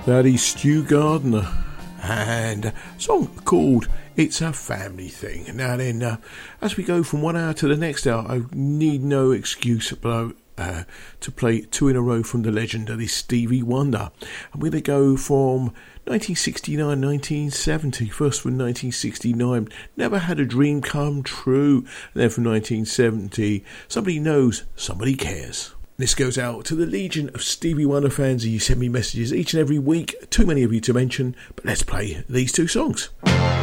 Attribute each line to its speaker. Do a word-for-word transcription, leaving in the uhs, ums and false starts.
Speaker 1: That is Stu Gardner and a song called It's a Family Thing. Now then, uh, as we go from one hour to the next hour, I need no excuse but uh, to play two in a row from the legendary Stevie Wonder. I'm going to go from nineteen sixty-nine nineteen seventy. First from nineteen sixty-nine, Never Had a Dream Come True. And then from nineteen seventy, Somebody Knows, Somebody Cares. This goes out to the legion of Stevie Wonder fans who send me messages each and every week. Too many of you to mention, but let's play these two songs.